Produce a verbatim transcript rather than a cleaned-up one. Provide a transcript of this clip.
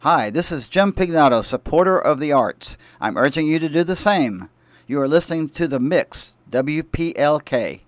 Hi, this is Jim Pignato, supporter of the arts. I'm urging you to do the same. You are listening to The Mix, W P L K.